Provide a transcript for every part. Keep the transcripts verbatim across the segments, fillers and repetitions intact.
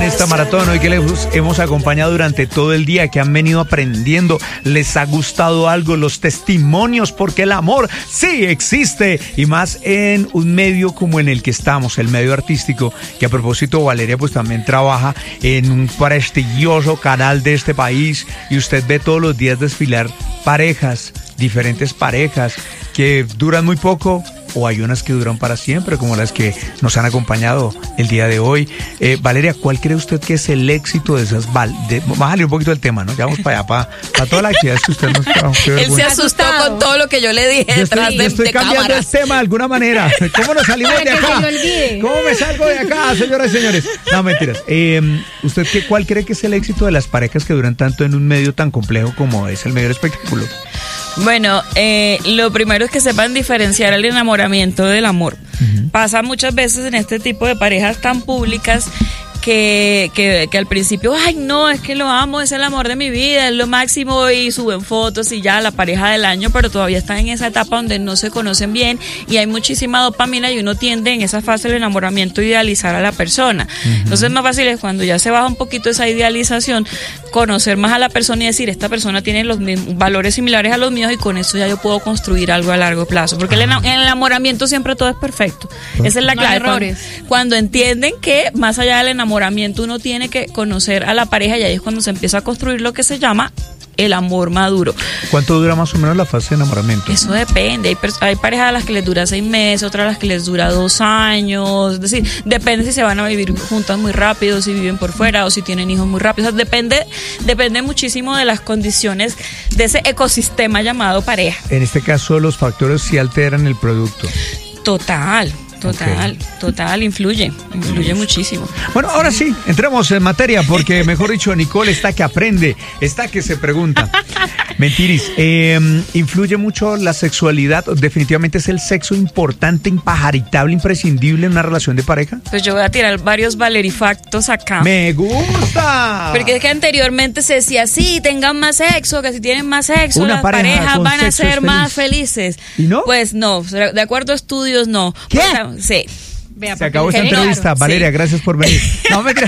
esta maratón, hoy que les hemos acompañado durante todo el día, que han venido aprendiendo, les ha gustado algo, los testimonios, porque el amor sí existe, y más en un medio como en el que estamos, el medio artístico, que a propósito Valeria pues también trabaja en un prestigioso canal de este país, y usted ve todos los días desfilar parejas, diferentes parejas que duran muy poco, o hay unas que duran para siempre, como las que nos han acompañado el día de hoy. Eh, Valeria, ¿cuál cree usted que es el éxito de esas... Val de, vamos a salir un poquito del tema, ¿no? Ya vamos para allá, para, para todas las actividades que usted nos trajo. Él se asustó con todo lo que yo le dije yo estoy, detrás de, yo estoy de cambiando cámaras. el tema de alguna manera. ¿Cómo nos salimos de acá? ¿Cómo me salgo de acá, señoras y señores? No, mentiras. Eh, ¿Usted qué, cuál cree que es el éxito de las parejas que duran tanto en un medio tan complejo como es el medio del espectáculo? Bueno, eh, lo primero es que sepan diferenciar el enamoramiento del amor. Uh-huh. Pasa muchas veces en este tipo de parejas tan públicas que, que, que al principio, ay no, es que lo amo, es el amor de mi vida, es lo máximo, y suben fotos y ya la pareja del año, pero todavía están en esa etapa donde no se conocen bien y hay muchísima dopamina, y uno tiende en esa fase del enamoramiento a idealizar a la persona. Uh-huh. Entonces más fácil es cuando ya se baja un poquito esa idealización, conocer más a la persona y decir, esta persona tiene los mismos valores similares a los míos, y con eso ya yo puedo construir algo a largo plazo, porque el, en el enamoramiento siempre todo es perfecto. Esa es la clave. No cuando, cuando entienden que más allá del enamoramiento uno tiene que conocer a la pareja, y ahí es cuando se empieza a construir lo que se llama el amor maduro. ¿Cuánto dura más o menos la fase de enamoramiento? Eso depende. Hay, hay parejas a las que les dura seis meses, otras a las que les dura dos años. Es decir, depende si se van a vivir juntas muy rápido, si viven por fuera o si tienen hijos muy rápido. O sea, depende, depende muchísimo de las condiciones de ese ecosistema llamado pareja. En este caso, los factores sí alteran el producto. Total. Total, okay. total, influye, influye yes. muchísimo. Bueno, ahora sí, entremos en materia, porque mejor dicho, Nicole está que aprende, está que se pregunta. Mentiris, eh, ¿influye mucho la sexualidad? ¿Definitivamente es el sexo importante, impajaritable, imprescindible en una relación de pareja? Pues yo voy a tirar varios valerifactos acá. ¡Me gusta! Porque es que anteriormente se decía, sí, tengan más sexo, que si tienen más sexo, una las pareja parejas van a ser más felices. ¿Y no? Pues no, de acuerdo a estudios, no. ¿Qué? O sea, sí. Vea, se acabó esta entrevista, claro, Valeria, sí. Gracias por venir. No, me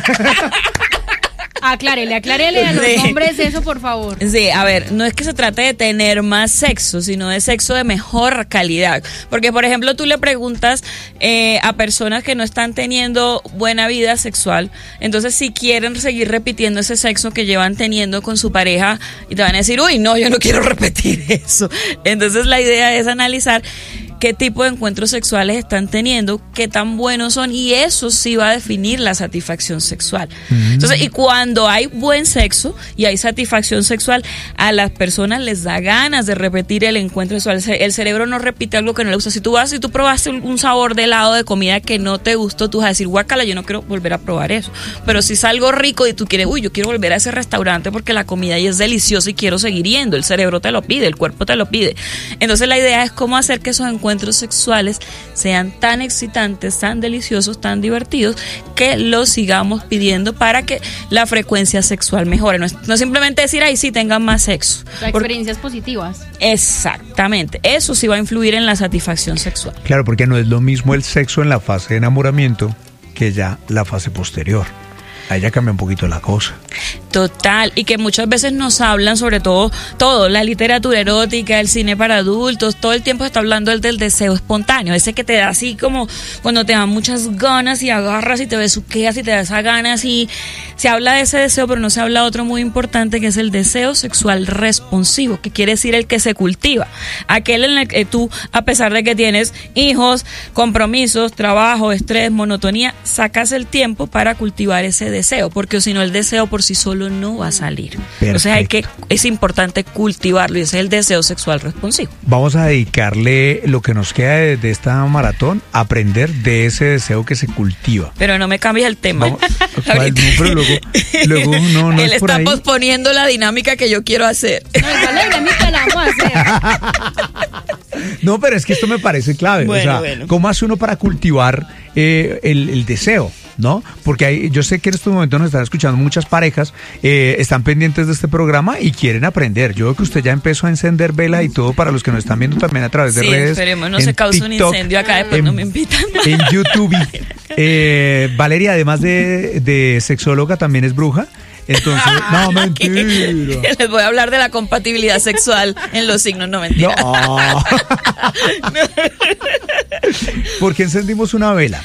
Aclárele, aclárele a los sí. hombres eso, por favor. Sí, a ver, no es que se trate de tener más sexo, sino de sexo de mejor calidad. Porque, por ejemplo, tú le preguntas eh, a personas que no están teniendo buena vida sexual, entonces si quieren seguir repitiendo ese sexo que llevan teniendo con su pareja, y te van a decir, uy, no, yo no quiero repetir eso. Entonces la idea es analizar qué tipo de encuentros sexuales están teniendo, qué tan buenos son, y eso sí va a definir la satisfacción sexual. Mm. Entonces, y cuando hay buen sexo y hay satisfacción sexual, a las personas les da ganas de repetir el encuentro sexual. El cerebro no repite algo que no le gusta. Si tú vas, si tú probaste un sabor de helado de comida que no te gustó, tú vas a decir, guácala, yo no quiero volver a probar eso. Pero si es algo rico y tú quieres, uy, yo quiero volver a ese restaurante porque la comida ahí es deliciosa y quiero seguir yendo, el cerebro te lo pide, el cuerpo te lo pide. Entonces la idea es cómo hacer que esos encuentros encuentros sexuales sean tan excitantes, tan deliciosos, tan divertidos, que los sigamos pidiendo para que la frecuencia sexual mejore. No, es, no simplemente decir, ay, sí, tengan más sexo. Las experiencias positivas. Exactamente. Eso sí va a influir en la satisfacción sexual. Claro, porque no es lo mismo el sexo en la fase de enamoramiento que ya la fase posterior. Ahí ya cambia un poquito la cosa. Total, y que muchas veces nos hablan, sobre todo, todo, la literatura erótica, el cine para adultos, todo el tiempo se está hablando del, del deseo espontáneo, ese que te da así como cuando te dan muchas ganas y agarras y te besuqueas y te da esa ganas, y se habla de ese deseo, pero no se habla de otro muy importante, que es el deseo sexual responsivo, que quiere decir el que se cultiva, aquel en el que tú, a pesar de que tienes hijos, compromisos, trabajo, estrés, monotonía, sacas el tiempo para cultivar ese deseo. deseo, porque si no el deseo por sí solo no va a salir. Perfecto. Entonces hay que, es importante cultivarlo, y ese es el deseo sexual responsivo. Vamos a dedicarle lo que nos queda de, de esta maratón a aprender de ese deseo que se cultiva. Pero no me cambies el tema. Vamos, no, pero luego, luego no, no Él es por está ahí. posponiendo la dinámica que yo quiero hacer. No, igual la dinámica la vamos a hacer. No, pero es que esto me parece clave. Bueno, o sea, bueno. ¿Cómo hace uno para cultivar eh, el, el deseo? ¿no? Porque hay, yo sé que en estos momentos nos están escuchando muchas parejas, eh, están pendientes de este programa y quieren aprender. Yo veo que usted ya empezó a encender vela y todo para los que nos están viendo también a través de sí, redes. Esperemos, no en se cause un TikTok, incendio acá, después en, no me invitan. En YouTube. Eh, Valeria, además de, de sexóloga, también es bruja. Entonces, no, mentira. Les voy a hablar de la compatibilidad sexual en los signos, no mentira. No. ¿Por qué encendimos una vela?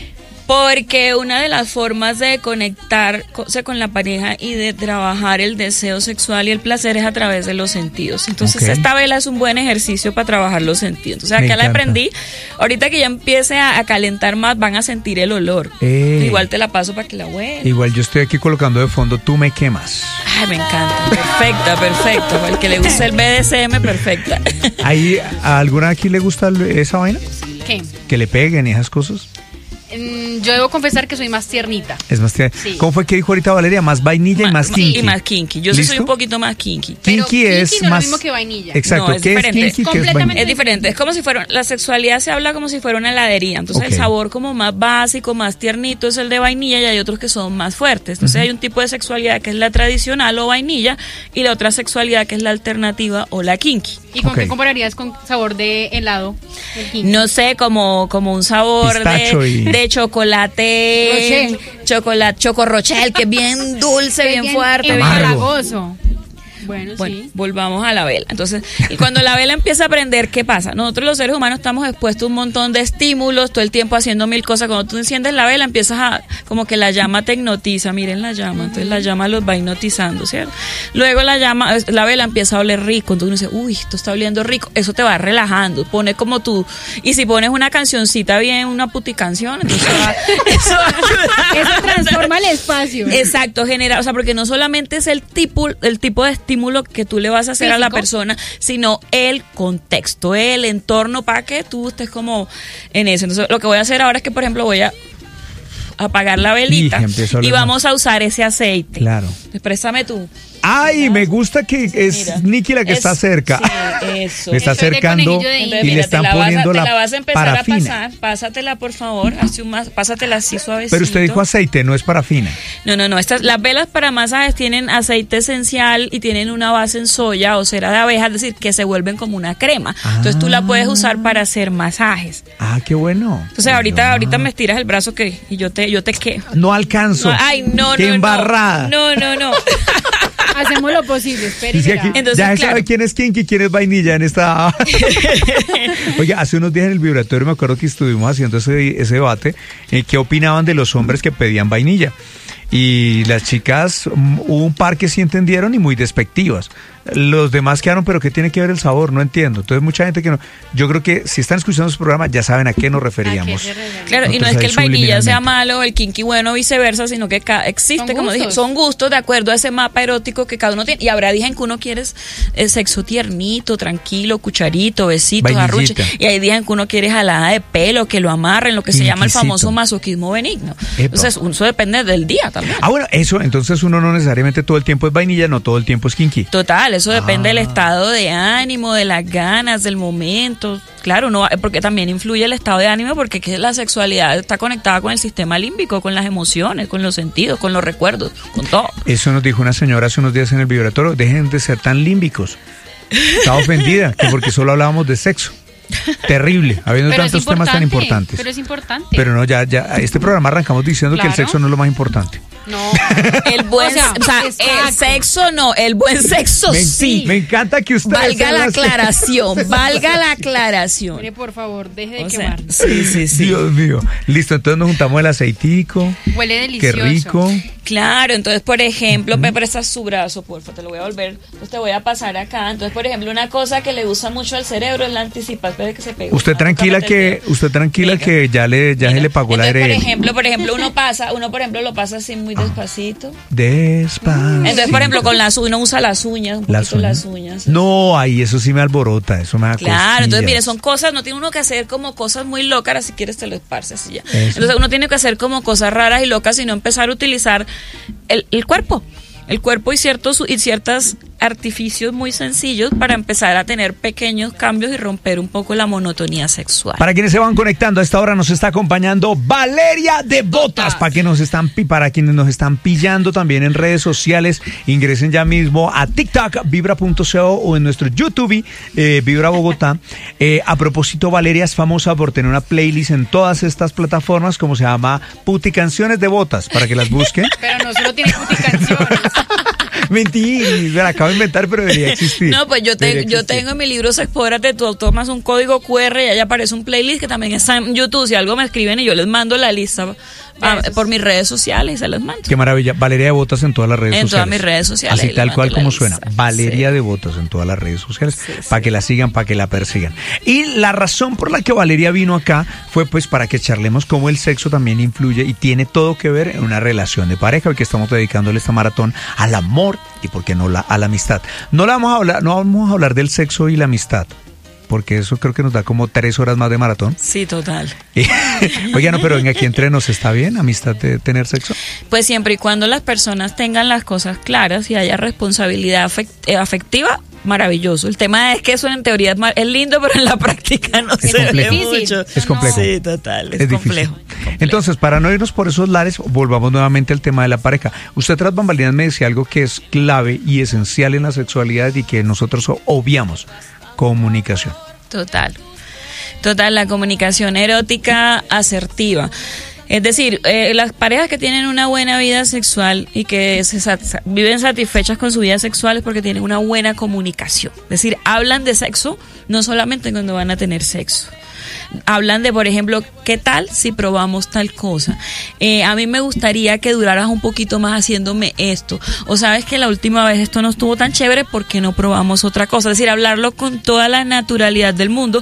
Porque una de las formas de conectarse con la pareja y de trabajar el deseo sexual y el placer es a través de los sentidos. Entonces, okay. esta vela es un buen ejercicio para trabajar los sentidos. Entonces, acá la aprendí. Ahorita que ya empiece a, a calentar más, van a sentir el olor. Eh. Igual te la paso para que la huelan. Igual yo estoy aquí colocando de fondo Tú me quemas. Ay, me encanta. Perfecta, perfecta. Para el que le guste el B D S M, perfecta. ¿Hay, ¿A alguna aquí le gusta esa vaina? ¿Qué? Que le peguen y esas cosas. Yo debo confesar que soy más tiernita. Es más tiernita. Sí. ¿Cómo fue que dijo ahorita Valeria? Más vainilla Ma- y más kinky. Y más kinky. Yo sí soy un poquito más kinky. Kinky, kinky es no más... es lo mismo que vainilla. Exacto. No, es ¿Qué diferente. es kinky? Es, ¿Qué es vainilla? Es diferente. Es como si fuera... La sexualidad se habla como si fuera una heladería. Entonces okay. el sabor como más básico, más tiernito es el de vainilla y hay otros que son más fuertes. Entonces uh-huh. hay un tipo de sexualidad que es la tradicional o vainilla y la otra sexualidad que es la alternativa o la kinky. ¿Y con okay. qué compararías con sabor de helado? No sé, como, como un sabor de, y... de chocolate, Rochelle. chocolate, chocorrochel, que es bien dulce, bien, bien fuerte, bien empalagoso. Bueno, bueno, sí. volvamos a la vela. Entonces, y cuando la vela empieza a prender, ¿qué pasa? Nosotros los seres humanos estamos expuestos a un montón de estímulos, todo el tiempo haciendo mil cosas. Cuando tú enciendes la vela, empiezas a, como que la llama te hipnotiza, miren la llama, entonces la llama los va hipnotizando, ¿cierto? Luego la llama, la vela empieza a oler rico, entonces uno dice, uy, esto está oliendo rico, eso te va relajando, pone como tú, y si pones una cancioncita bien, una puticanción, entonces va, eso va a ayudar. Eso transforma el espacio. Exacto, genera, o sea, porque no solamente es el tipo, el tipo de estímulo que tú le vas a hacer ¿Físico? A la persona, sino el contexto, el entorno para que tú estés como en eso. Entonces, lo que voy a hacer ahora es que, por ejemplo, voy a apagar la velita y, y vamos a usar ese aceite. Claro. Exprésame tú. Ay, me gusta que es Mira, Nikki la que es, está cerca. Sí, eso. Me está eso acercando de y Entonces, le mira, están te la poniendo vas a, la te la vas a empezar parafina. a pasar. Pásatela, por favor. Hace un más, pásatela así suavecito. Pero usted dijo aceite, no es parafina. No, no, no. Estas, las velas para masajes tienen aceite esencial y tienen una base en soya o cera de abeja, es decir, que se vuelven como una crema. Ah. Entonces tú la puedes usar para hacer masajes. Ah, qué bueno. Entonces ahorita, no. ahorita me estiras el brazo que y yo te, yo te qué. No alcanzo. No, ay, no, qué no, embarrada. No, no, no. Hacemos lo posible, espere. Sí, aquí, Entonces, ya claro. sabe quién es kinky y quién es vainilla en esta. Oiga, hace unos días en el vibratorio me acuerdo que estuvimos haciendo ese, ese debate. Eh, ¿Qué opinaban de los hombres que pedían vainilla? Y las chicas, um, hubo un par que sí entendieron y muy despectivas. Los demás quedaron, pero ¿qué tiene que ver el sabor? No entiendo. Entonces mucha gente que no... Yo creo que si están escuchando su programa ya saben a qué nos referíamos. Qué claro, y no es que el vainilla sea malo, el kinky bueno, viceversa, sino que ca- existe, son como dije, son gustos de acuerdo a ese mapa erótico que cada uno tiene. Y habrá días en que uno quiere el sexo tiernito, tranquilo, cucharito, besitos, arruche. Y hay días en que uno quiere jalada de pelo, que lo amarren, lo que se llama el famoso masoquismo benigno. Epa. Entonces, eso depende del día también. Ah, bueno, eso, entonces uno no necesariamente todo el tiempo es vainilla, no todo el tiempo es kinky. Total, eso depende ah. del estado de ánimo, de las ganas, del momento. Claro, no, porque también influye el estado de ánimo, porque que la sexualidad está conectada con el sistema límbico, con las emociones, con los sentidos, con los recuerdos, con todo. Eso nos dijo una señora hace unos días en el vibratorio, dejen de ser tan límbicos. Estaba ofendida, que porque solo hablábamos de sexo. Terrible, habiendo pero tantos temas tan importantes. Pero es importante. Pero no, ya, ya, este programa arrancamos diciendo claro. que el sexo no es lo más importante. No. El buen, o sea, o sea el sexo no, el buen sexo me, sí. Me encanta que usted valga la aclaración, valga la aclaración. Mire, por favor, deje de o quemar. Sea, sí, sí, sí. Dios mío. Listo, entonces nos juntamos el aceitico. Huele delicioso. Qué rico. Claro, entonces, por ejemplo, uh-huh. me prestas su brazo, porfa, te lo voy a volver, pues te voy a pasar acá. Entonces, por ejemplo, una cosa que le gusta mucho al cerebro es la anticipación de que se pegue. Usted tranquila que, usted tranquila Venga. que ya le, ya se le pagó entonces, la aire. Por ejemplo, por ejemplo, uno pasa, uno por ejemplo lo pasa así muy despacito. Despacito. Entonces, por ejemplo, con las uno usa las uñas, un poquito las uñas. Así. No, ahí eso sí me alborota, eso me da Claro, costillas. entonces mire, son cosas, no tiene uno que hacer como cosas muy locas, si quieres te lo esparces y ya. Eso. Entonces uno tiene que hacer como cosas raras y locas y no empezar a utilizar el, el cuerpo. El cuerpo y ciertos y ciertas artificios muy sencillos para empezar a tener pequeños cambios y romper un poco la monotonía sexual. Para quienes se van conectando, a esta hora nos está acompañando Valeria de Botas. Para, que nos están, para quienes nos están pillando también en redes sociales, ingresen ya mismo a TikTok, vibra punto co o en nuestro YouTube, eh, Vibra Bogotá. Eh, a propósito, Valeria es famosa por tener una playlist en todas estas plataformas, como se llama Puti Canciones de Botas, para que las busquen. Pero no solo tiene puti canciones. Mentira, me la acabo de inventar, pero debería existir. No, pues yo, te, yo tengo en mi libro Sexpódrate, tú tomas un código cu erre y ahí aparece un playlist que también está en YouTube. Si algo me escriben y yo les mando la lista a, por mis redes sociales y se las mando. Qué maravilla. Valeria de Botas en todas las redes en sociales. En todas mis redes sociales. Así tal cual como suena. lista. Valeria sí. de Botas en todas las redes sociales. Sí, para sí. que la sigan, para que la persigan. Y la razón por la que Valeria vino acá fue pues para que charlemos cómo el sexo también influye y tiene todo que ver en una relación de pareja. Hoy que estamos dedicándole esta maratón al amor y por qué no la, a la amistad. No la vamos a hablar, no vamos a hablar del sexo y la amistad, porque eso creo que nos da como tres horas más de maratón. Sí, total. Oiga, no, pero venga, aquí entre nos, ¿está bien amistad de tener sexo? Pues siempre y cuando las personas tengan las cosas claras y haya responsabilidad afect- afectiva, maravilloso. El tema es que eso en teoría es, mar- es lindo, pero en la práctica no Es se complejo. ve mucho. Es complejo. Sí, total, es, Es complejo, difícil. complejo. Entonces, para no irnos por esos lares, volvamos nuevamente al tema de la pareja. Usted tras bambalinas me decía algo que es clave y esencial en la sexualidad y que nosotros obviamos: comunicación. Total. Total, la comunicación erótica asertiva. Es decir, eh, las parejas que tienen una buena vida sexual y que se sat- viven satisfechas con su vida sexual es porque tienen una buena comunicación. Es decir, hablan de sexo no solamente cuando van a tener sexo. Hablan de, por ejemplo, ¿qué tal si probamos tal cosa? Eh, a mí me gustaría que duraras un poquito más haciéndome esto. O sabes que la última vez esto no estuvo tan chévere, ¿por qué no probamos otra cosa? Es decir, hablarlo con toda la naturalidad del mundo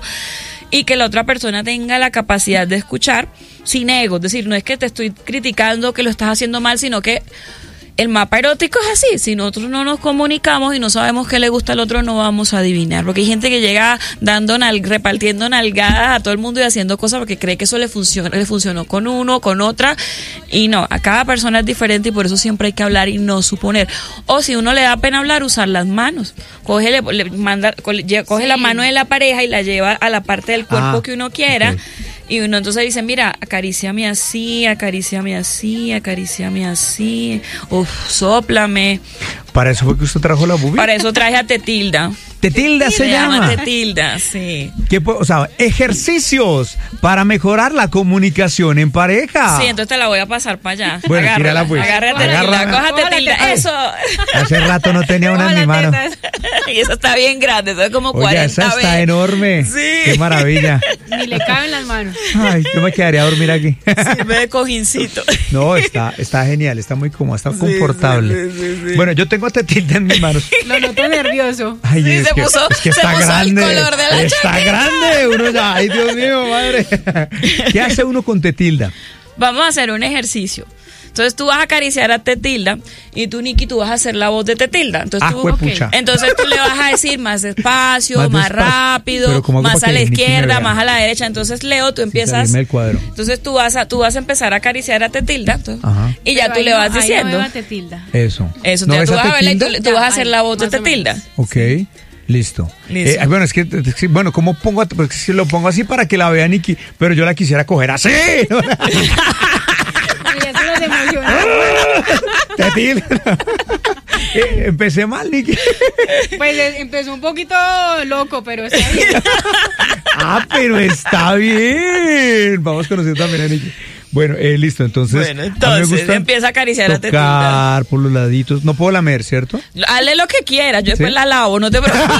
y que la otra persona tenga la capacidad de escuchar sin ego. Es decir, no es que te estoy criticando que lo estás haciendo mal, sino que el mapa erótico es así. Si nosotros no nos comunicamos y no sabemos qué le gusta al otro, no vamos a adivinar. Porque hay gente que llega dando nal- repartiendo nalgadas a todo el mundo y haciendo cosas porque cree que eso le funciona, le funcionó con uno, con otra. Y no, a cada persona es diferente y por eso siempre hay que hablar y no suponer. O si uno le da pena hablar, usar las manos. Coge, le, le manda, coge Sí. la mano de la pareja y la lleva a la parte del cuerpo Ah, que uno quiera. ok. Y uno entonces dice, mira, acaríciame así, acaríciame así, acaríciame así, uf, sóplame. ¿Para eso fue que usted trajo la bubi? Para eso traje a Tetilda. Tetilda se, Se llama llama. Tetilda, sí. ¿Qué po- o sea, ejercicios para mejorar la comunicación en pareja. Sí, entonces te la voy a pasar para allá. Bueno, Agárrala, tírala, pues. agárrate, Tetilda, Agárrala. coja Tetilda, Cójala, eso. Hace rato no tenía una en mi mano. Y eso está bien grande, eso es como Oye, cuarenta esa está veces. enorme. Sí. Qué maravilla. Ni le caben las manos. Ay, yo me quedaría a dormir aquí. Sirve de cojincito. No, está, está genial, está muy cómoda, está Sí, confortable. sí, sí, sí. Bueno, yo tengo a Tetilda en mis manos. Lo noto nervioso. Ay, Sí, es, se que, puso- es que se está puso el grande. color de la Está chaqueta. grande. Uno ya, ay, Dios mío, madre. ¿Qué hace uno con Tetilda? Vamos a hacer un ejercicio. Entonces tú vas a acariciar a Tetilda y tú, Niki, tú vas a hacer la voz de Tetilda. Entonces, Ah, tú, juepucha. entonces tú le vas a decir más despacio, Más más, despacio. rápido, Pero ¿cómo hago más para a que la Niki me izquierda, vea? más a la derecha. Entonces, Leo, tú empiezas. salirme del cuadro. Entonces tú vas a tú vas a empezar a acariciar a Tetilda. entonces, Ajá. y ya Pero tú ahí le no- vas ahí no diciendo. veo a Tetilda. Eso. Eso, ¿No entonces ves tú a vas a verla y tú, Tetilda? tú vas a Ya, hacer ahí, la voz de más o Tetilda. menos. Ok, listo. Listo. Eh, bueno, es que, es que, bueno, ¿cómo pongo? a- Porque si lo pongo así para que la vea Niki, pero yo la quisiera coger así. Y eso los emociona. Tetilda. Eh, empecé mal, Niki. Pues eh, empezó un poquito loco, pero está bien. Ah, pero está bien. Vamos conociendo también a Niki. Bueno, eh, listo, entonces. Bueno, a mí me entonces, gusta empieza a acariciar a Tetilda. tocar por los laditos. No puedo lamer, ¿cierto? Hazle lo que quieras, yo después ¿Sí? la lavo, no te preocupes.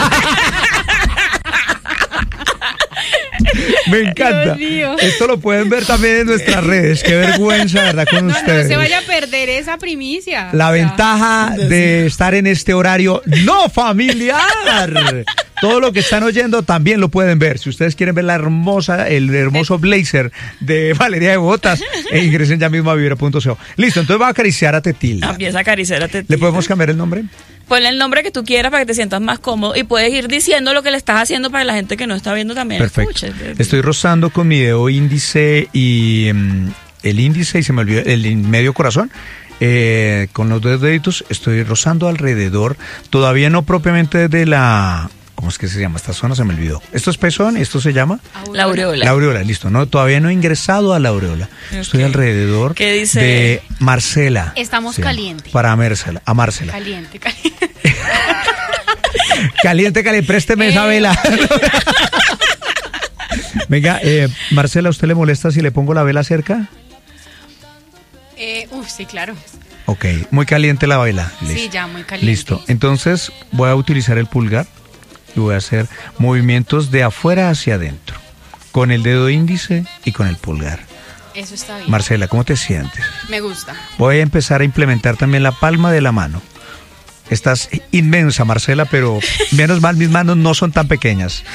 Me encanta. Dios mío. Esto lo pueden ver también en nuestras redes. Qué vergüenza, ¿verdad? Con No, no ustedes. se vaya a perder esa primicia. La O sea, ventaja de estar en este horario no familiar. Todo lo que están oyendo también lo pueden ver. Si ustedes quieren ver la hermosa, el hermoso blazer de Valeria de Botas, e ingresen ya mismo a vibra punto co. Listo, entonces va a acariciar a Tetilda. Empieza a acariciar a Tetilda. ¿Le podemos cambiar el nombre? Ponle el nombre que tú quieras para que te sientas más cómodo y puedes ir diciendo lo que le estás haciendo para que la gente que no está viendo también Perfecto. escuche. Estoy rozando con mi dedo índice y mm, el índice y se me olvidó el medio corazón. eh, con los dos deditos estoy rozando alrededor, todavía no propiamente de la... ¿Cómo es que se llama? Esta zona se me olvidó. ¿Esto es pezón? ¿Esto se llama? La aureola. La aureola, listo. No, todavía no he ingresado a la aureola. Okay. Estoy alrededor ¿Qué dice? de Marcela. Estamos calientes. Para Marcela, a Marcela. Caliente, caliente. Caliente, caliente, présteme eh. esa vela. Venga, eh, Marcela, ¿a usted le molesta si le pongo la vela cerca? Eh, uf, sí, claro. Ok, muy caliente la vela. Listo. Sí, ya, muy caliente. Listo, entonces voy a utilizar el pulgar y voy a hacer movimientos de afuera hacia adentro, con el dedo índice y con el pulgar. Eso está bien. Marcela, ¿cómo te sientes? Me gusta. Voy a empezar a implementar también la palma de la mano. Estás inmensa, Marcela, pero menos mal mis manos no son tan pequeñas.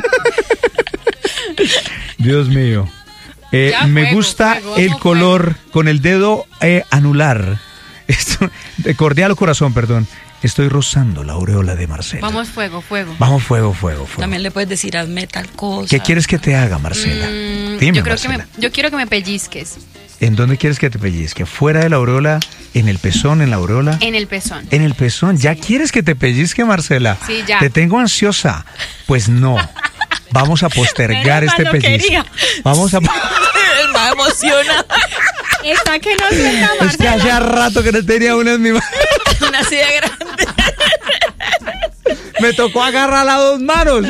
Dios mío. Eh, ya, me fuego, gusta fuego, el no, color fuego. Con el dedo eh, anular. Esto, de cordial o corazón, perdón. Estoy rozando la aureola de Marcela. Vamos, fuego, fuego. Vamos, fuego, fuego, fuego. También le puedes decir, hazme tal cosa. ¿Qué quieres que te haga, Marcela? Mm, Dime, yo, creo Marcela. que me, yo quiero que me pellizques. ¿En dónde quieres que te pellizque? ¿Fuera de la aureola? ¿En el pezón? ¿En la aureola? En el pezón. En el pezón. ¿Ya quieres que te pellizque, Marcela? Sí, ya. Te tengo ansiosa. Pues no. Vamos a postergar este pellizco. Vamos a... El más emocionado. Está que no suelta, Marcela. Es que hace rato que no tenía una en mi mano. Una así de grande. Me tocó agarrar las dos manos.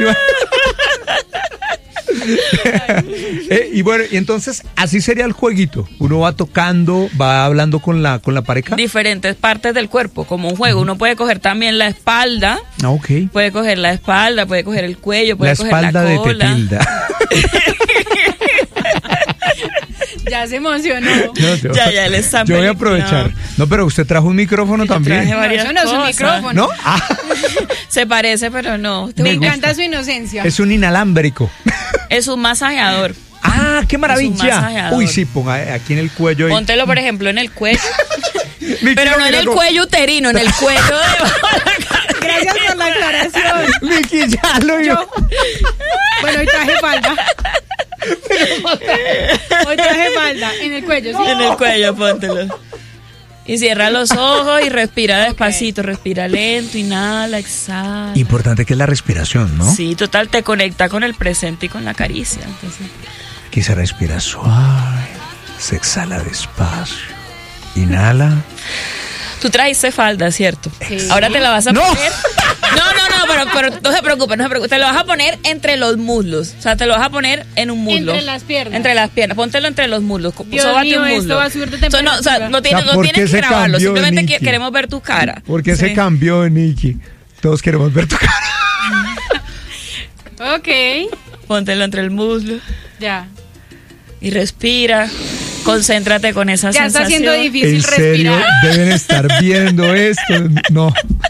eh, y bueno, y entonces así sería el jueguito. Uno va tocando, va hablando con la con la pareja. Diferentes partes del cuerpo, como un juego. Uno puede coger también la espalda. Ah, ok. Puede coger la espalda, puede coger el cuello, puede la coger la espalda cola. de Tetilda. Ya se emocionó. No, yo, Ya, ya, le está yo voy a película. aprovechar. No, pero usted trajo un micrófono Yo también. traje varias No, eso no es un cosas. micrófono. ¿No? Ah, Se parece, pero no. Me, Me encanta gusta. su inocencia. es un inalámbrico. Es un masajeador. Ah, qué maravilla. masajeador. Uy, sí, ponga aquí en el cuello. y- Póntelo, por ejemplo, en el cuello. Miki, Pero no en mira el cómo- cuello uterino, en el cuello de... Gracias por la aclaración. Miki, ya lo Yo. yo. Bueno, hoy traje falda. Hoy traje falda. En el cuello, ¿sí? En el cuello, póntelo. Y cierra los ojos y respira despacito, respira lento, inhala, exhala. Importante que es la respiración, ¿no? Sí, total, te conecta con el presente y con la caricia. Entonces, Que se respira suave, se exhala despacio, inhala. tú trajiste falda, ¿cierto? Sí. Ahora te la vas a ¡No! poner. No, no, no, pero, pero no se preocupe, no se preocupe. Te lo vas a poner entre los muslos. O sea, te lo vas a poner en un muslo. Entre las piernas. Entre las piernas. Póntelo entre los muslos. Dios Sóbate mío, un esto muslo. va a subir de So, no, o sea, temperatura. no tienes, O sea, no ¿por tienes qué que se grabarlo. cambió, Simplemente Nikki? que- queremos ver tu cara. ¿Por qué Sí. se cambió, Nikki? Todos queremos ver tu cara. Ok. Póntelo entre el muslo. Ya. Y respira. Concéntrate con esa Ya está sensación. siendo difícil En serio, respirar. deben estar viendo esto. No.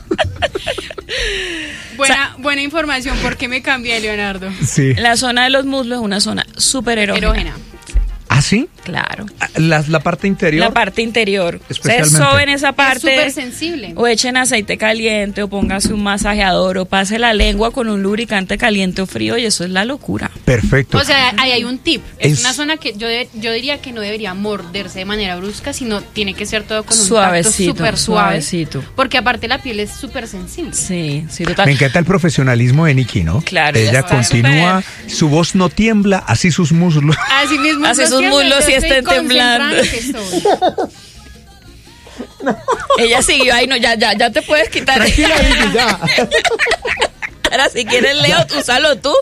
Buena, buena información. ¿Por qué me cambié, Leonardo? Sí. La zona de los muslos es una zona súper erógena. Erógena. ¿Ah, sí? Claro. La, la parte interior. La parte interior. Ustedes Especialmente. soben esa Es parte. súper sensible. O echen aceite caliente, o póngase un masajeador, o pase la lengua con un lubricante caliente o frío, y eso es la locura. Perfecto. O sea, ahí hay un tip. Es, Es- una zona que yo, de- yo diría que no debería morderse de manera brusca, sino tiene que ser todo con un Suavecito, tacto súper suave. suavecito. Porque aparte la piel es súper sensible. Sí, sí, total. Me encanta el profesionalismo de Nikki, ¿no? Claro, ya Ella está continúa, su voz no tiembla, así sus muslos. Así mismo. Así yo sus siempre muslos sí estoy estén temblando. concentrada en lo que estoy. Ella siguió ahí, no, ya, ya, ya te puedes quitar. Tranquila, Nikki, ya. Ahora, si quieres, Leo, úsalo tú.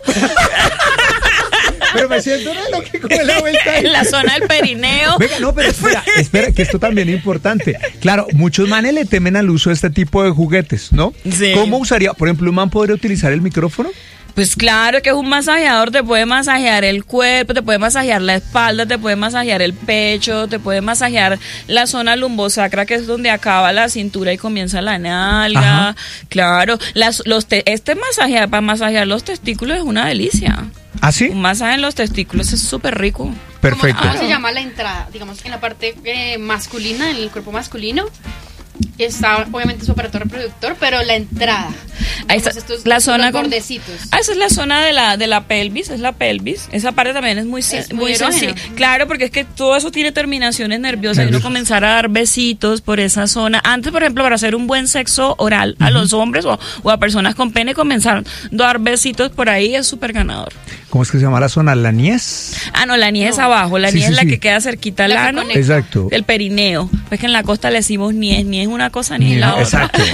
Pero me siento una loca con la vuelta ahí. En la zona del perineo. Venga, no, pero espera, espera, que esto también es importante. Claro, muchos manes le temen al uso de este tipo de juguetes, ¿no? Sí. ¿Cómo usaría? Por ejemplo, ¿un man podría utilizar el micrófono? Pues claro que es un masajeador, te puede masajear el cuerpo, te puede masajear la espalda, te puede masajear el pecho, te puede masajear la zona lumbosacra, que es donde acaba la cintura y comienza la nalga. Ajá. Claro, las, los te- este masajear, para masajear los testículos es una delicia. ¿Ah, sí? Un masaje en los testículos es súper rico. Perfecto. ¿Cómo, cómo se llama la entrada? Digamos, en la parte eh, masculina, en el cuerpo masculino. está obviamente su aparato reproductor, pero la entrada. Ahí está, estos, la estos zona con, bordecitos. Ah, esa es la zona de la de la pelvis, es la pelvis. Esa parte también es muy Es muy muy sencilla. erógena. Claro, porque es que todo eso tiene terminaciones nerviosas y uno comenzar a dar besitos por esa zona. Antes, por ejemplo, para hacer un buen sexo oral a los hombres o, o a personas con pene, comenzar a dar besitos por ahí es súper ganador. ¿Cómo es que se llama la zona? ¿La niez? Ah, no, la niez es No. abajo, la Sí, niez sí, es la sí. que queda cerquita al La que ano. conecta. Exacto. El perineo. Pues que en la costa le decimos niez, niez es una cosa ni es la otra. Exacto.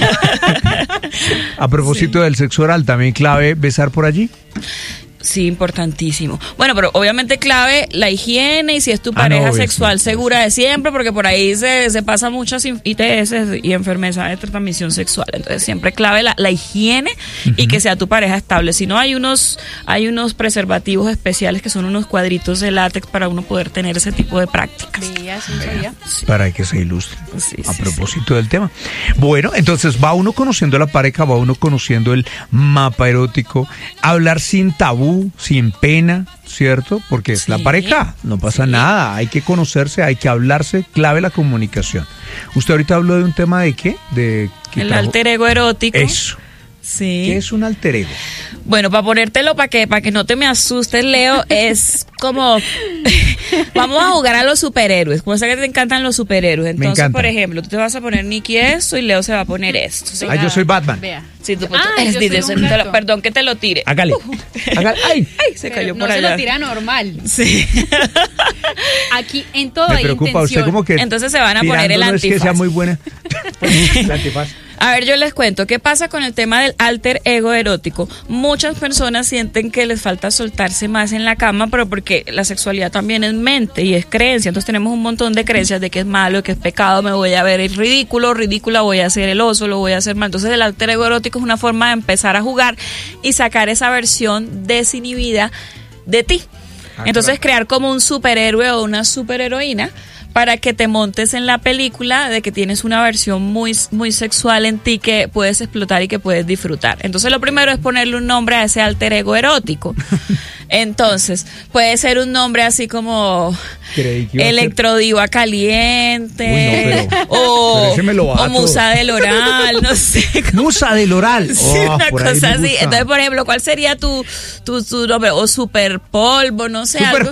A propósito del sexo oral, también clave besar por allí. Sí, importantísimo. Bueno, pero obviamente clave la higiene y si es tu Ah, pareja no, obvio, sexual sí, segura de siempre, porque por ahí se, se pasan muchas I T S y enfermedades de transmisión sexual. Entonces siempre clave la, la higiene y que sea tu pareja estable. Si no, hay unos hay unos preservativos especiales que son unos cuadritos de látex para uno poder tener ese tipo de prácticas. Veía, sí, no sabía. Para que se ilustre. Sí, A sí, propósito del tema. Bueno, entonces va uno conociendo a la pareja, va uno conociendo el mapa erótico, hablar sin tabú, sin pena, ¿cierto? Porque es la Sí, pareja, no pasa sí. nada, hay que conocerse, hay que hablarse, clave la comunicación. Usted ahorita habló de un tema de qué? De ¿qué El trajo? alter ego erótico. Eso. Sí. ¿Qué es un alter ego? Bueno, para ponértelo, para que, para que no te me asustes, Leo, es como, vamos a jugar a los superhéroes, como sé que te encantan los superhéroes. Entonces, encanta. por ejemplo, tú te vas a poner Nicky esto y Leo se va a poner esto. ¿sí? Ah, yo soy Batman. Vea. Sí, tú, Ah, tú- yo soy te- un te lo- gato. perdón que te lo tire. Hágale. Hágale. ¡Ay! Ay, se Pero cayó no por se allá. lo tira normal. Sí. Aquí en todo Me hay preocupa, usted intención. como que Entonces se van a poner el tirando no es que antifaz. sea muy buena. El antifaz. A ver, yo les cuento, ¿qué pasa con el tema del alter ego erótico? Muchas personas sienten que les falta soltarse más en la cama, pero porque la sexualidad también es mente y es creencia. Entonces tenemos un montón de creencias de que es malo, que es pecado, me voy a ver el ridículo, ridícula, voy a hacer el oso, lo voy a hacer mal. Entonces el alter ego erótico es una forma de empezar a jugar y sacar esa versión desinhibida de ti. Ah, Entonces claro. crear como un superhéroe o una superheroína para que te montes en la película de que tienes una versión muy, muy sexual en ti que puedes explotar y que puedes disfrutar. Entonces lo primero es ponerle un nombre a ese alter ego erótico. Entonces, puede ser un nombre así como Creí que iba a ser- Electrodiva Caliente Uy, no, pero- o, pero ese me lo baja o Musa todo. del Oral, no sé. Musa del oral. Sí, Oh, una por ahí cosa me así. gusta. Entonces, por ejemplo, ¿cuál sería tu, tu, tu nombre? O Super Polvo, no sé. Super algo,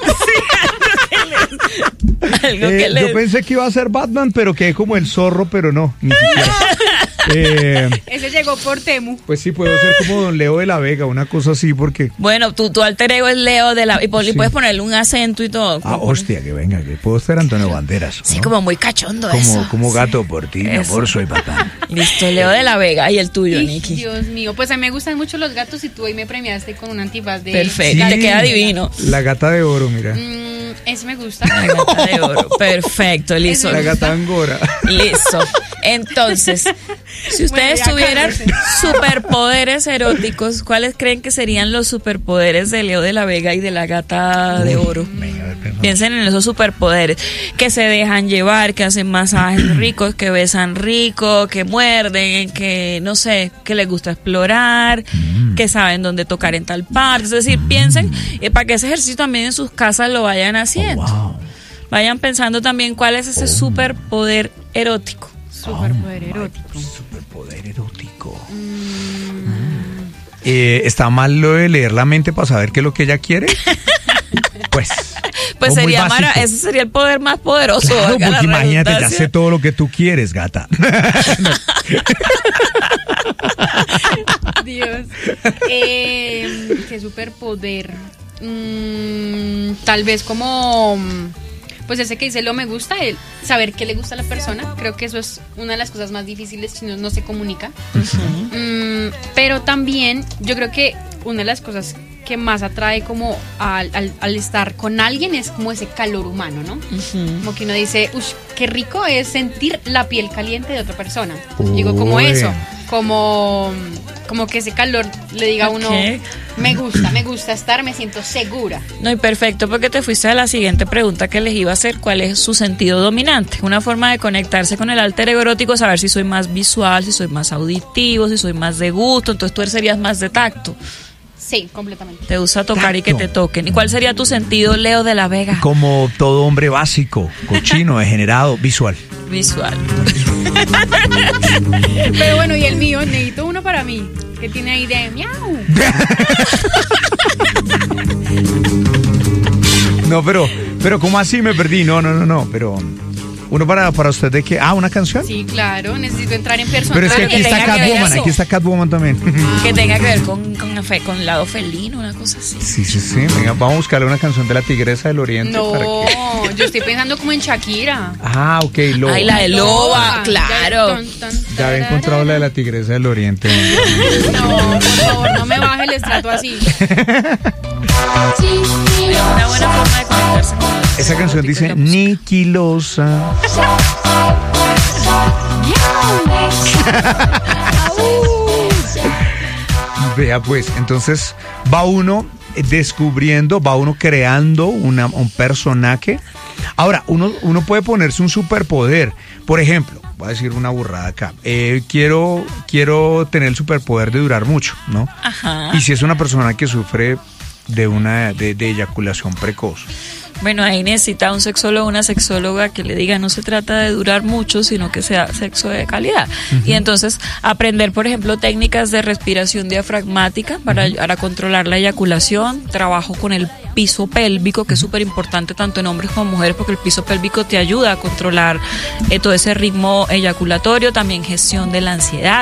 Sí, algo que le- algo Eh, que le- Yo pensé que iba a ser Batman, pero quedé como el zorro, pero no, ni siquiera. Eh, Ese llegó por Temu. pues sí, puedo ser como Don Leo de la Vega, una cosa así, porque... Bueno, tu, tu alter ego es Leo de la... Y, pon- y Sí. puedes ponerle un acento y todo. Ah, hostia, que venga, que puedo ser Antonio Banderas. Sí, ¿no? como muy cachondo como, eso. como Sí. gato por ti, mi Eso. amor, soy Batman. Listo, Leo de la Vega y el tuyo, Ih, Nicky. Dios mío, pues a mí me gustan mucho los gatos y tú hoy me premiaste con un antifaz de... Perfecto, Sí. te queda divino. La gata de oro, mira. Mm, ese me gusta. La gata de oro. Perfecto, listo. La gata angora. Listo. Entonces, si ustedes Bueno, ya tuvieran cálmese. superpoderes eróticos, ¿cuáles creen que serían los superpoderes de Leo de la Vega y de la gata de oro? Venga, a ver, perdón. Piensen en esos superpoderes, que se dejan llevar, que hacen masajes ricos, que besan rico, que muerden, que no sé, que les gusta explorar, que saben dónde tocar en tal parte. Es decir, piensen eh, para que ese ejercicio también en sus casas lo vayan haciendo. Wow. Vayan pensando también cuál es ese superpoder erótico. Superpoder erótico. Superpoder erótico. Eh, ¿Está mal lo de leer la mente para saber qué es lo que ella quiere? Pues. Pues o muy sería mara- básico. ese sería el poder más poderoso. Claro, valga la porque imagínate, ya redundancia. sé todo lo que tú quieres, gata. Dios. Eh, qué superpoder. Mm, tal vez como... Pues ese que dice lo me gusta, el saber qué le gusta a la persona. Creo que eso es una de las cosas más difíciles si no, no se comunica. Mm, pero también yo creo que una de las cosas que más atrae como al, al, al estar con alguien es como ese calor humano, ¿no? Ujú. Como que uno dice, uff, qué rico es sentir la piel caliente de otra persona. Digo, como Uy. eso, como, como que ese calor le diga a uno, Ok. me gusta, me gusta estar, me siento segura. No, y perfecto, porque te fuiste a la siguiente pregunta que les iba a hacer, ¿cuál es su sentido dominante? Una forma de conectarse con el alter ego erótico, saber si soy más visual, si soy más auditivo, si soy más de gusto, entonces tú serías más de tacto. Sí, completamente. Te gusta tocar y que Tacto. te toquen. ¿Y cuál sería tu sentido, Leo de la Vega? Como todo hombre básico, cochino, degenerado, visual. Visual. Pero bueno, y el mío, necesito uno para mí, que tiene ahí de miau. No, pero, pero ¿cómo así me perdí? No, no, no, no, pero uno para, para usted de que, ah, una canción. Sí, claro, necesito entrar en persona. Pero es que Claro, aquí que está tenga que ver Catwoman, eso. aquí está Catwoman también. Que tenga que ver con, con, fe- con lado felino, una cosa así. Sí, sí, sí, venga, vamos a buscarle una canción de la Tigresa del Oriente. No, para que- yo estoy pensando como en Shakira. Ah, ok, Loba. Ay, la de Loba, Ya- claro. tan, tan, Ya había encontrado la de la Tigresa del Oriente. No, por favor, no me baje el estrato así. Pero una buena forma de conectarse con los Esa canción dice la música. Niquilosa. Vea pues, entonces va uno descubriendo, va uno creando una, un personaje. Ahora, uno, uno puede ponerse un superpoder. Por ejemplo, voy a decir una burrada acá. Eh, quiero, quiero tener el superpoder de durar mucho, ¿no? Ajá. Y si es una persona que sufre de una de, de eyaculación precoz. Bueno, ahí necesita un sexólogo o una sexóloga que le diga no se trata de durar mucho, sino que sea sexo de calidad. Uh-huh. Y entonces aprender, por ejemplo, técnicas de respiración diafragmática para, uh-huh. para controlar la eyaculación, trabajo con el piso pélvico, que es súper importante tanto en hombres como mujeres, porque el piso pélvico te ayuda a controlar eh, todo ese ritmo eyaculatorio, también gestión de la ansiedad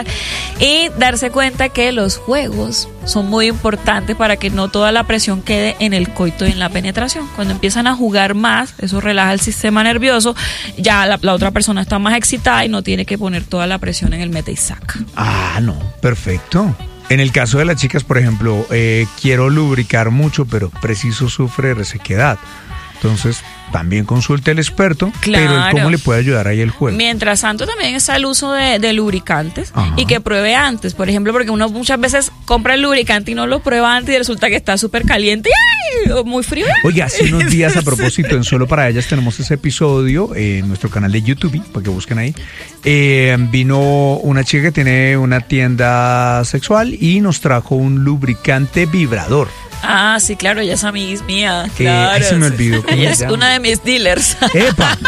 y darse cuenta que los juegos son muy importantes para que no toda la presión quede en el coito y en la penetración. Cuando empiezan a jugar más, eso relaja el sistema nervioso, ya la, la otra persona está más excitada y no tiene que poner toda la presión en el mete y saca. Ah, no, perfecto. En el caso de las chicas, por ejemplo, eh, quiero lubricar mucho, pero preciso sufre de resequedad. Entonces, también consulte al experto, claro. Pero ¿cómo le puede ayudar ahí el juego? Mientras tanto, también está el uso de, de lubricantes. Ajá. Y que pruebe antes, por ejemplo, porque uno muchas veces compra el lubricante y no lo prueba antes y resulta que está súper caliente y ¡ay! Muy frío. Oye, hace unos días a propósito, en Solo para Ellas tenemos ese episodio eh, en nuestro canal de YouTube, para que busquen ahí. Eh, vino una chica que tiene una tienda sexual y nos trajo un lubricante vibrador. Ah, sí, claro, ella es amiga mía. Eh, claro. Se me olvidó. Ella es una de mis dealers. ¡Epa!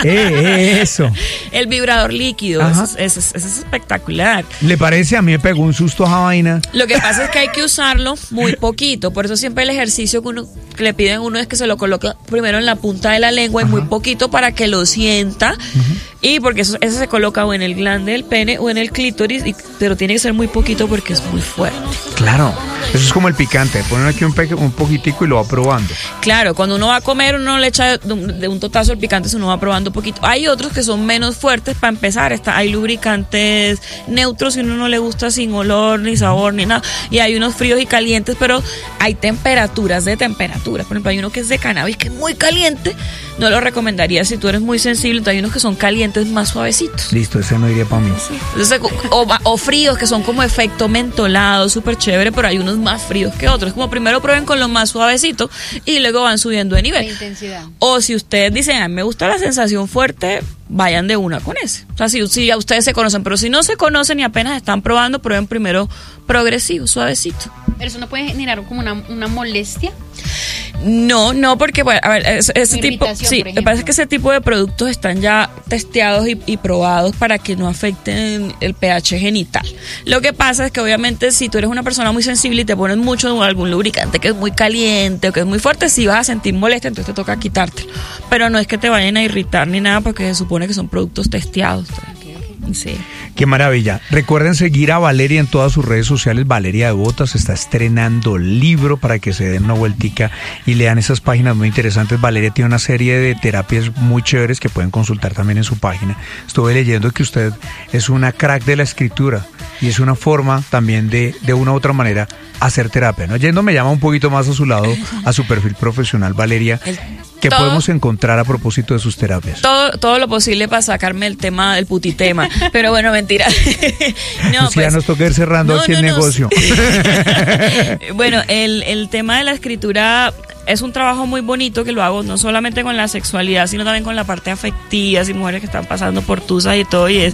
Eh, eso. El vibrador líquido, ese es, ese, es, ese es espectacular. ¿Le parece? A mí me pegó un susto a esa vaina. Lo que pasa es que hay que usarlo muy poquito, por eso siempre el ejercicio que, uno, que le piden a uno es que se lo coloque primero en la punta de la lengua y muy poquito para que lo sienta. Uh-huh. Y porque eso, eso se coloca o en el glande del pene o en el clítoris, y, pero tiene que ser muy poquito porque es muy fuerte. Claro, eso es como el picante, ponen aquí un, pe- un poquitico y lo va probando. Claro, cuando uno va a comer, uno le echa de un, de un totazo el picante, uno va probando poquito. Hay otros que son menos fuertes para empezar, está, hay lubricantes neutros y uno no le gusta sin olor, ni sabor, ni nada. Y hay unos fríos y calientes, pero hay temperaturas de temperaturas. Por ejemplo, hay uno que es de cannabis, que es muy caliente. No lo recomendaría si tú eres muy sensible. Entonces hay unos que son calientes más suavecitos. Listo, ese no iría para mí. Sí. Entonces, o, o fríos que son como efecto mentolado, súper chévere, pero hay unos más fríos que otros. Como primero prueben con los más suavecitos y luego van subiendo de nivel. La intensidad. O si ustedes dicen, a mí me gusta la sensación fuerte, vayan de una con ese. O sea, si, si a ustedes se conocen, pero si no se conocen y apenas están probando, prueben primero progresivo, suavecito. ¿Pero eso no puede generar como una, una molestia? No, no, porque bueno, a ver, ese, ese tipo, sí, me parece que ese tipo de productos están ya testeados y, y probados para que no afecten el pH genital. Lo que pasa es que obviamente si tú eres una persona muy sensible y te pones mucho algún lubricante que es muy caliente o que es muy fuerte, sí vas a sentir molestia, entonces te toca quitártelo. Pero no es que te vayan a irritar ni nada porque se supone que son productos testeados. Sí. Qué maravilla. Recuerden seguir a Valeria en todas sus redes sociales. Valeria de Botas está estrenando libro para que se den una vueltica y lean esas páginas muy interesantes. Valeria tiene una serie de terapias muy chéveres que pueden consultar también en su página. Estuve leyendo que usted es una crack de la escritura y es una forma también de, de una u otra manera, hacer terapia, ¿no? Yendo me llama un poquito más a su lado, a su perfil profesional, Valeria. El, ¿Qué todo, podemos encontrar a propósito de sus terapias? Todo, todo lo posible para sacarme el tema del putitema. Pero bueno, mentira. No, pues, pues ya nos toca ir cerrando no, aquí no, el no, negocio. Sí. Bueno, el, el tema de la escritura es un trabajo muy bonito que lo hago no solamente con la sexualidad, sino también con la parte afectiva, y mujeres que están pasando por tusas y todo, y es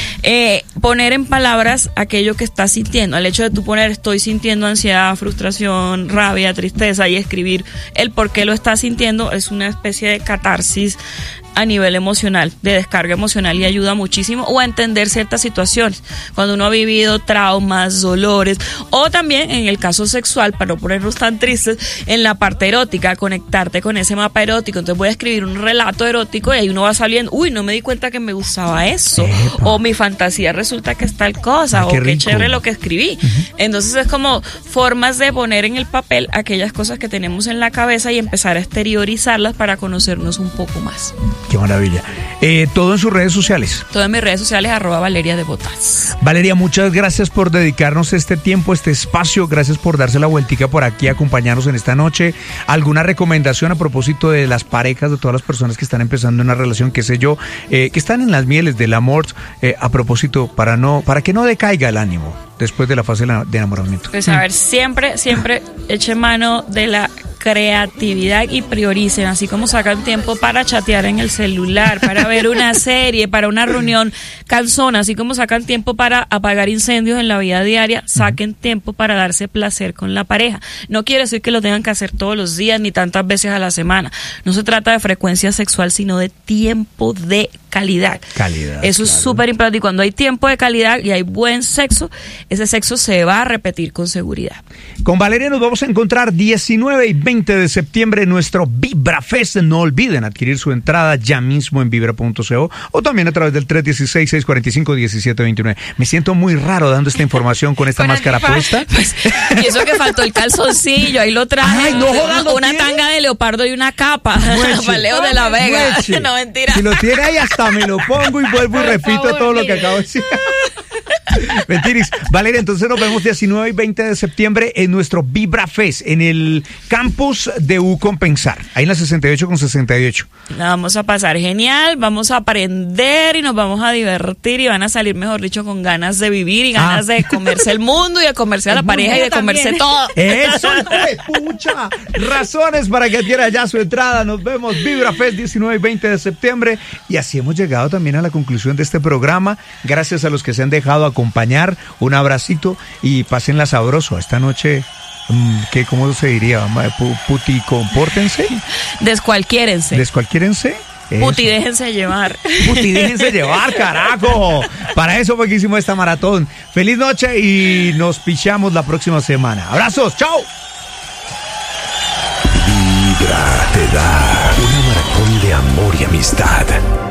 eh, poner en palabras aquello que estás sintiendo. El hecho de tú poner estoy sintiendo ansiedad, frustración, rabia, tristeza, y escribir el por qué lo estás sintiendo es una especie de catarsis a nivel emocional, de descarga emocional, y ayuda muchísimo, o a entender ciertas situaciones cuando uno ha vivido traumas, dolores, o también en el caso sexual, para no ponernos tan tristes, en la parte erótica, conectarte con ese mapa erótico. Entonces voy a escribir un relato erótico y ahí uno va saliendo, uy, no me di cuenta que me gustaba eso, Epa. o mi fantasía resulta que es tal cosa, Ay, o qué, qué chévere lo que escribí. Uh-huh. Entonces es como formas de poner en el papel aquellas cosas que tenemos en la cabeza y empezar a exteriorizarlas para conocernos un poco más. Qué maravilla. Eh, todo en sus redes sociales. Todo en mis redes sociales, arroba Valeria de Botas. Valeria, muchas gracias por dedicarnos este tiempo, este espacio. Gracias por darse la vueltica por aquí, acompañarnos en esta noche. ¿Alguna recomendación a propósito de las parejas, de todas las personas que están empezando una relación, qué sé yo, eh, que están en las mieles del amor, eh, a propósito, para no, para que no decaiga el ánimo después de la fase de enamoramiento? Pues a ver, siempre, siempre eche mano de la creatividad y prioricen, así como sacan tiempo para chatear en el celular, para ver una serie, para una reunión cansona, así como sacan tiempo para apagar incendios en la vida diaria, saquen tiempo para darse placer con la pareja. No quiere decir que lo tengan que hacer todos los días ni tantas veces a la semana. No se trata de frecuencia sexual, sino de tiempo de calidad. Calidad. Eso claro. es súper importante, y cuando hay tiempo de calidad y hay buen sexo, ese sexo se va a repetir con seguridad. Con Valeria nos vamos a encontrar diecinueve y veinte de septiembre en nuestro Vibra Fest. No olviden adquirir su entrada ya mismo en vibra punto co o también a través del tres uno seis, seis cuatro cinco, uno siete dos nueve. Me siento muy raro dando esta información con esta máscara puesta. Pues, y eso que faltó el calzoncillo, ahí lo traje. Ay, no, joda, una, una tanga de leopardo y una capa. Paleo de la Vega. Mueche. No, mentira. Si lo tiene ahí, hasta me lo pongo y vuelvo y repito favor, todo mire. Lo que acabo de decir. Mentiris. Valeria, entonces nos vemos diecinueve y veinte de septiembre en nuestro Vibra Fest, en el campus de U Compensar, ahí en la sesenta y ocho con sesenta y ocho. La vamos a pasar genial, vamos a aprender y nos vamos a divertir, y van a salir, mejor dicho, con ganas de vivir y ganas ah. de comerse el mundo y de comerse a la pareja y de también. Comerse todo. Eso, pucha. Razones para que adquiera ya su entrada. Nos vemos Vibra Fest diecinueve y veinte de septiembre, y así hemos llegado también a la conclusión de este programa. Gracias a los que se han dejado acompañar, un abracito y pásenla sabroso esta noche. ¿Qué, ¿Cómo se diría? Puti, compórtense. Descualquiérense. Descualquiérense. Eso. Puti, déjense llevar. Puti, déjense llevar, carajo. Para eso fue que hicimos esta maratón. Feliz noche y nos pichamos la próxima semana. Abrazos, chao. Vibra te da una maratón de amor y amistad.